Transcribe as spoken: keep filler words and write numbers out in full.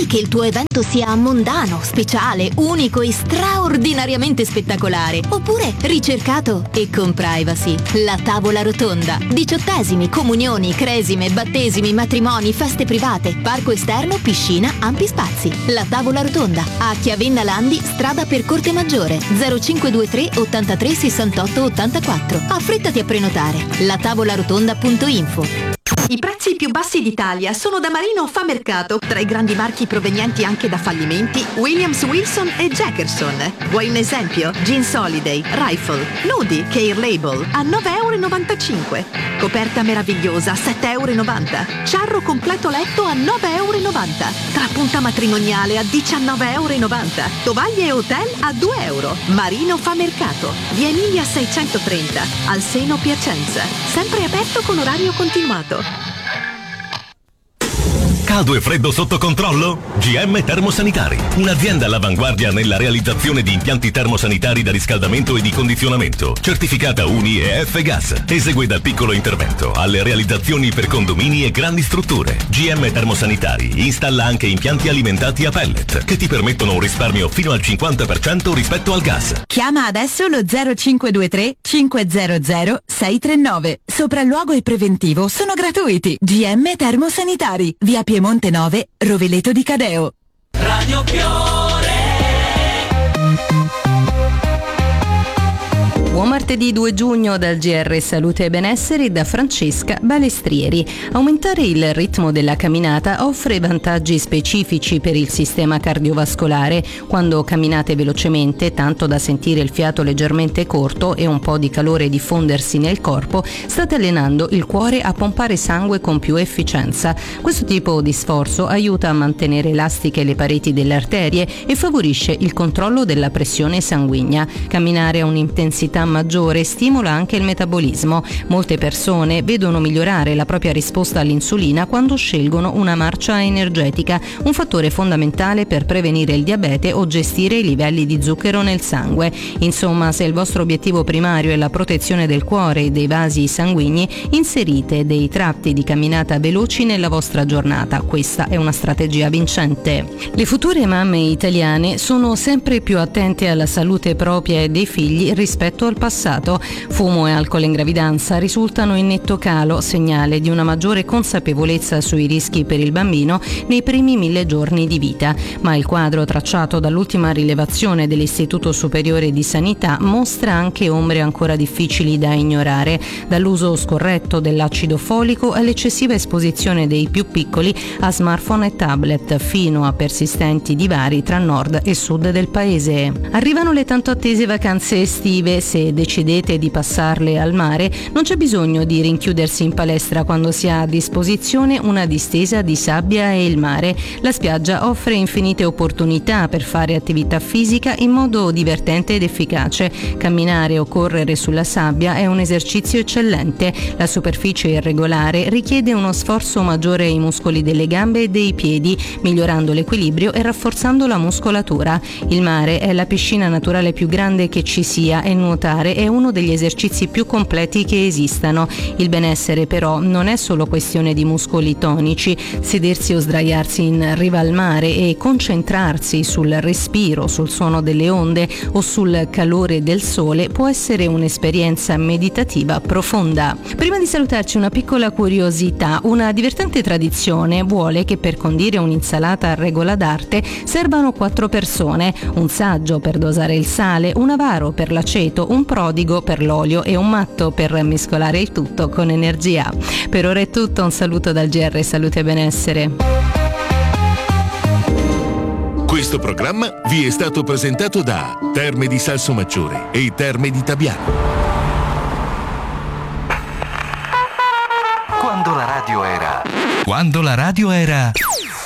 che il tuo evento sia mondano, speciale, unico e straordinariamente spettacolare, oppure ricercato e con privacy. La tavola rotonda. Diciottesimi, comunioni, cresime, battesimi, matrimoni, feste private, parco esterno, piscina, ampi spazi. La tavola rotonda. A Chiavenna Landi, strada per Corte Maggiore, zero cinque due tre ottantatré sessantotto ottantaquattro. Affrettati a prenotare. la tavola rotonda punto info. I prezzi più bassi d'Italia sono da Marino Fa Mercato, tra i grandi marchi provenienti anche da fallimenti Williams Wilson e Jackerson. Vuoi un esempio? Jeans Holiday, Rifle, Nudi, Care Label a nove virgola novantacinque euro. Coperta meravigliosa a sette virgola novanta euro. Ciarro completo letto a nove virgola novanta euro. Trapunta matrimoniale a diciannove virgola novanta euro. Tovaglie e hotel a due euro. Marino Fa Mercato. Via Emilia seicentotrenta, al Seno Piacenza. Sempre aperto con orario continuato. Caldo e freddo sotto controllo? G M Termosanitari, un'azienda all'avanguardia nella realizzazione di impianti termosanitari da riscaldamento e di condizionamento, certificata U N I e F-Gas. Esegue dal piccolo intervento alle realizzazioni per condomini e grandi strutture. G M Termosanitari installa anche impianti alimentati a pellet che ti permettono un risparmio fino al cinquanta per cento rispetto al gas. Chiama adesso lo zero cinque due tre cinquecento sei tre nove. Sopralluogo e preventivo sono gratuiti. G M Termosanitari, via Piemonte nove, Roveleto di Cadeo. Radio Fiore. Buon martedì due giugno dal G R Salute e Benessere da Francesca Balestrieri. Aumentare il ritmo della camminata offre vantaggi specifici per il sistema cardiovascolare. Quando camminate velocemente, tanto da sentire il fiato leggermente corto e un po' di calore diffondersi nel corpo, state allenando il cuore a pompare sangue con più efficienza. Questo tipo di sforzo aiuta a mantenere elastiche le pareti delle arterie e favorisce il controllo della pressione sanguigna. Camminare a un'intensità maggiore stimola anche il metabolismo. Molte persone vedono migliorare la propria risposta all'insulina quando scelgono una marcia energetica, un fattore fondamentale per prevenire il diabete o gestire i livelli di zucchero nel sangue. Insomma, se il vostro obiettivo primario è la protezione del cuore e dei vasi sanguigni, inserite dei tratti di camminata veloci nella vostra giornata. Questa è una strategia vincente. Le future mamme italiane sono sempre più attente alla salute propria e dei figli rispetto al passato. Fumo e alcol in gravidanza risultano in netto calo, segnale di una maggiore consapevolezza sui rischi per il bambino nei primi mille giorni di vita. Ma il quadro tracciato dall'ultima rilevazione dell'Istituto Superiore di Sanità mostra anche ombre ancora difficili da ignorare, dall'uso scorretto dell'acido folico all'eccessiva esposizione dei più piccoli a smartphone e tablet, fino a persistenti divari tra nord e sud del paese. Arrivano le tanto attese vacanze estive. Se decidete di passarle al mare, non c'è bisogno di rinchiudersi in palestra quando si ha a disposizione una distesa di sabbia e il mare. La spiaggia offre infinite opportunità per fare attività fisica in modo divertente ed efficace. Camminare o correre sulla sabbia è un esercizio eccellente. La superficie irregolare richiede uno sforzo maggiore ai muscoli delle gambe e dei piedi, migliorando l'equilibrio e rafforzando la muscolatura. Il mare è la piscina naturale più grande che ci sia e nuotare è uno degli esercizi più completi che esistano. Il benessere però non è solo questione di muscoli tonici. Sedersi o sdraiarsi in riva al mare e concentrarsi sul respiro, sul suono delle onde o sul calore del sole può essere un'esperienza meditativa profonda. Prima di salutarci, una piccola curiosità. Una divertente tradizione vuole che per condire un'insalata a regola d'arte servano quattro persone: un saggio per dosare il sale, un avaro per l'aceto, un prodigo per l'olio e un matto per mescolare il tutto con energia. Per ora è tutto, un saluto dal G R Salute e Benessere. Questo programma vi è stato presentato da Terme di Salsomaggiore e Terme di Tabiano. Quando la radio era... Quando la radio era...